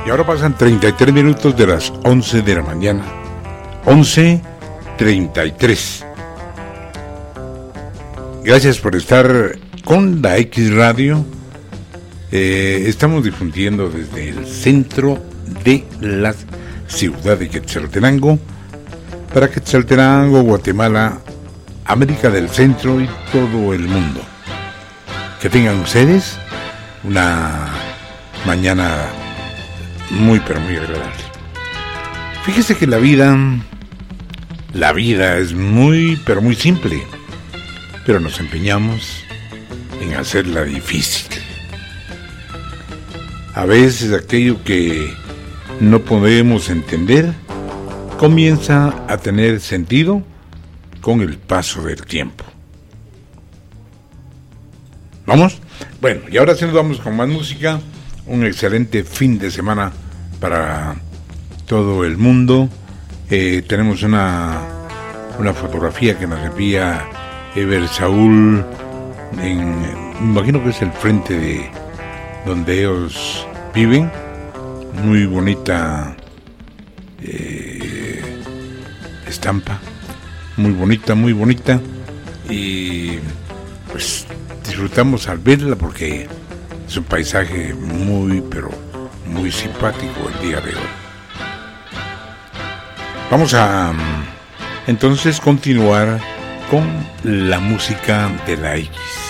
Y ahora pasan 33 minutos de las 11 de la mañana. 11:33. Gracias por estar con la X Radio. Estamos difundiendo desde el centro de la ciudad de Quetzaltenango para Quetzaltenango, Guatemala, América del Centro y todo el mundo. Que tengan ustedes una mañana muy pero muy agradable. Fíjese que la vida es muy pero muy simple, pero nos empeñamos en hacerla difícil. A veces aquello que no podemos entender comienza a tener sentido con el paso del tiempo. ¿Vamos? Bueno, y ahora sí nos vamos con más música. Un excelente fin de semana para todo el mundo. Tenemos una fotografía que nos envía Ever Saúl me imagino que es el frente de donde ellos viven. Muy bonita estampa, muy bonita, y pues disfrutamos al verla porque es un paisaje muy pero muy simpático el día de hoy. Vamos a entonces continuar con la música de la X.